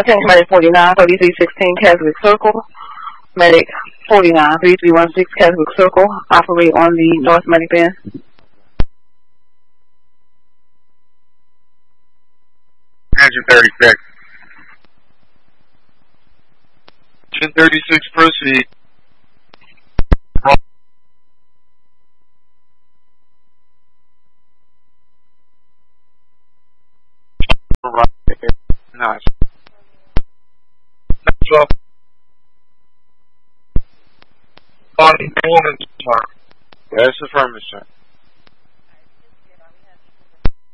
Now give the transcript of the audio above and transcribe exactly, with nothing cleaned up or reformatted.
Attention Medic forty-nine, thirty-three sixteen Keswick Circle. Medic forty-nine, thirty-three sixteen Keswick Circle. Operate on the North Medic band. Engine thirty-six. Engine thirty-six, proceed. Right. Nice. Next up. Body woman. Yes, affirmative, sir.